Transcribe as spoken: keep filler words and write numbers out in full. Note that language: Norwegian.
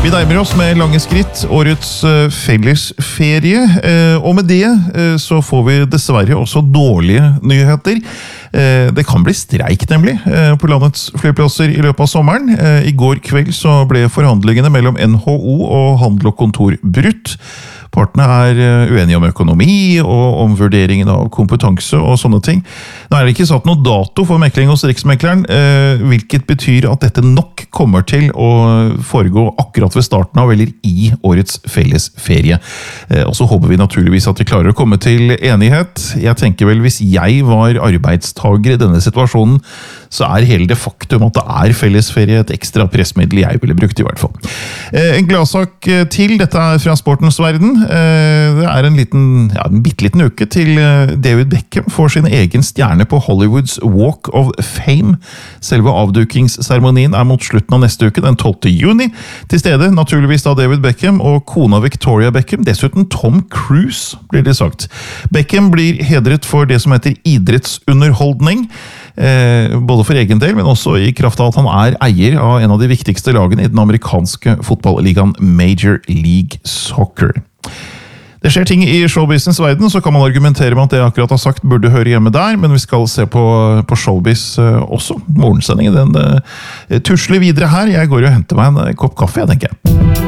Vi nærmer oss med lange skritt årets fellesferie, og med det så får vi dessverre også dårlige nyheter. Det kan bli streik nemlig på landets flyplasser i løpet av sommeren. I går kveld så ble forhandlingene mellom N H O og Handel og Kontor brutt. Partene er uenige om økonomi og om vurderingen av kompetanse og sånne ting. Nå er det ikke satt noe dato for mekling hos Riksmekleren, hvilket betyr at dette nok kommer til å foregå akkurat ved starten av eller i årets fellesferie. Og så håper vi naturligvis at vi klarer å komme til enighet. Jeg tenker vel hvis jeg var arbeidstager i denne situasjonen, så er hele det faktum at det er fellesferie et ekstra pressmiddel jeg ville brukt i hvert fall. En gladsak til, dette er fra sportens verden. Det er en liten, ja, en bitteliten uke til David Beckham får sin egen stjerne på Hollywoods Walk of Fame. Selve avdukingsseremonien er mot slutten av neste uke, den tolvte juni. Til stede naturligvis da David Beckham og kona Victoria Beckham, dessuten Tom Cruise blir det sagt. Beckham blir hedret for det som heter idrettsunderholdning, eh, både for egen del, men også i kraft av at han er eier av en av de viktigste lagene i den amerikanske fotballligaen Major League Soccer. Det skjer ting i showbusiness verden, så kan man argumentere med at det jeg akkurat har sagt burde høre hjemme der, men vi skal se på, på showbiz uh, også. Morgensendingen, den uh, tusler videre her. Jeg går og henter meg en kopp kaffe, jeg tenker jeg.